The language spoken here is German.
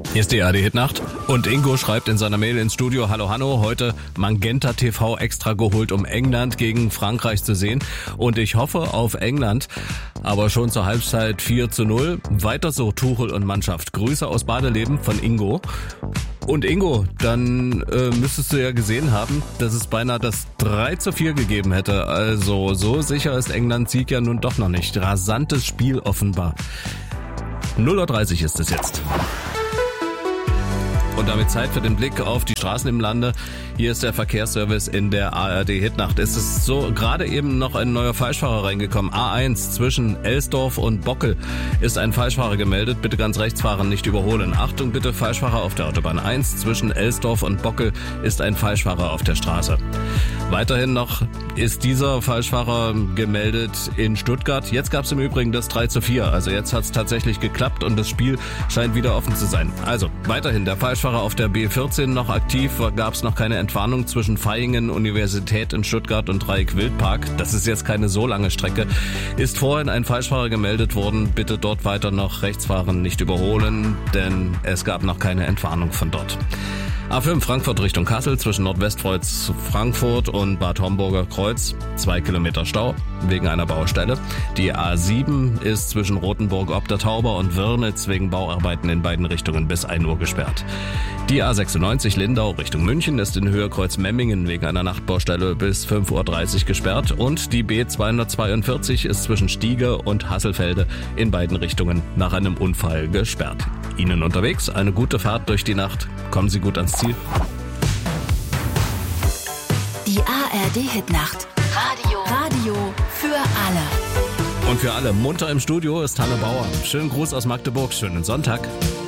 Hier ist die ARD-Hitnacht und Ingo schreibt in seiner Mail ins Studio: Hallo Hanno, heute Magenta TV extra geholt, um England gegen Frankreich zu sehen. Und ich hoffe auf England, aber schon zur Halbzeit 4:0. Weiter so Tuchel und Mannschaft. Grüße aus Badeleben von Ingo. Und Ingo, dann müsstest du ja gesehen haben, dass es beinahe das 3:4 gegeben hätte. Also so sicher ist Englands Sieg ja nun doch noch nicht. Rasantes Spiel offenbar. 0:30 Uhr ist es jetzt. Und damit Zeit für den Blick auf die Straßen im Lande. Hier ist der Verkehrsservice in der ARD-Hitnacht. Es ist so gerade eben noch ein neuer Falschfahrer reingekommen. A1 zwischen Elsdorf und Bockel ist ein Falschfahrer gemeldet. Bitte ganz rechts fahren, nicht überholen. Achtung bitte, Falschfahrer auf der Autobahn 1 zwischen Elsdorf und Bockel ist ein Falschfahrer auf der Straße. Weiterhin noch ist dieser Falschfahrer gemeldet in Stuttgart. Jetzt gab es im Übrigen das 3:4. Also jetzt hat es tatsächlich geklappt und das Spiel scheint wieder offen zu sein. Also weiterhin der Falschfahrer auf der B14 noch aktiv, gab es noch keine Entwarnung zwischen Vaihingen, Universität in Stuttgart und Dreieck Wildpark. Das ist jetzt keine so lange Strecke. Ist vorhin ein Falschfahrer gemeldet worden. Bitte dort weiter noch rechts fahren, nicht überholen, denn es gab noch keine Entwarnung von dort. A5 Frankfurt Richtung Kassel zwischen Nordwestkreuz Frankfurt und Bad Homburger Kreuz. 2 Kilometer Stau wegen einer Baustelle. Die A7 ist zwischen Rothenburg ob der Tauber und Wörnitz wegen Bauarbeiten in beiden Richtungen bis 1 Uhr gesperrt. Die A96 Lindau Richtung München ist in Höhe Kreuz Memmingen wegen einer Nachtbaustelle bis 5:30 Uhr gesperrt. Und die B242 ist zwischen Stiege und Hasselfelde in beiden Richtungen nach einem Unfall gesperrt. Ihnen unterwegs eine gute Fahrt durch die Nacht. Kommen Sie gut ans Ziel. Die ARD-Hitnacht. Radio für alle. Und für alle munter im Studio ist Hanne Bauer. Schönen Gruß aus Magdeburg, schönen Sonntag.